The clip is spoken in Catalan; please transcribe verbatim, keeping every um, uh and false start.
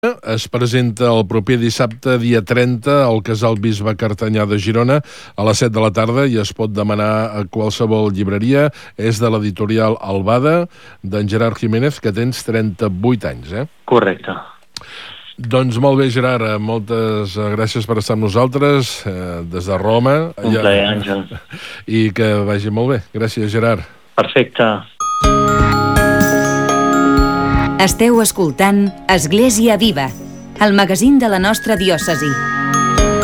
Es presenta el proper dissabte, dia trenta, al Casal Bisbe Cartanyà de Girona, a les set de la tarda, i es pot demanar a qualsevol llibreria. És de l'editorial Albada, d'en Gerard Jiménez, que tens trenta-vuit anys, eh? Correcte. Doncs molt bé, Gerard, moltes gràcies per estar amb nosaltres, eh, des de Roma. Un plaer, Àngel. I que vagi molt bé. Gràcies, Gerard. Perfecte. Esteu escoltant Església Viva, el magazín de la nostra diòcesi.